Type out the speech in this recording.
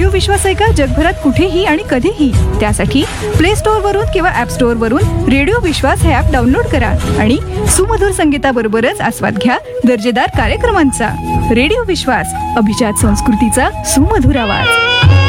Radio विश्वास ऐका जगभरात कुठेही आणि कधीही. त्यासाठी प्ले स्टोअर वरून किंवा ऍप स्टोअर वरून रेडिओ विश्वास हे ऍप डाउनलोड करा आणि सुमधुर संगीताबरोबरच आस्वाद घ्या दर्जेदार कार्यक्रमांचा. रेडिओ विश्वास, अभिजात संस्कृतीचा सुमधुर आवाज.